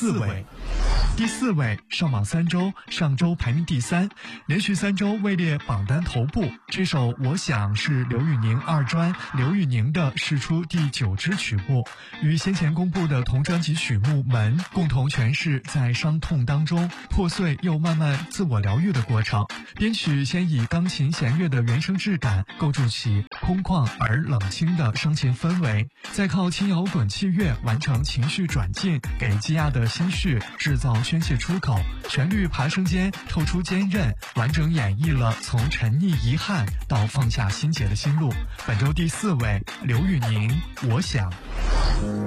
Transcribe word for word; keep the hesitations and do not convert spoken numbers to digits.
四位。第四位上榜三周，上周排名第三，连续三周位列榜单头部。这首《我想》是刘宇宁二专刘宇宁的释出第九支曲目，与先前公布的同专辑曲目《门》共同诠释在伤痛当中破碎又慢慢自我疗愈的过程。编曲先以钢琴弦乐的原声质感构筑起空旷而冷清的伤情氛围，再靠轻摇滚器乐完成情绪转进，给积压的心绪制造宣泄出口，旋律爬升间透出坚韧，完整演绎了从沉溺遗憾到放下心结的心路。本周第四位，刘宇宁《我想》。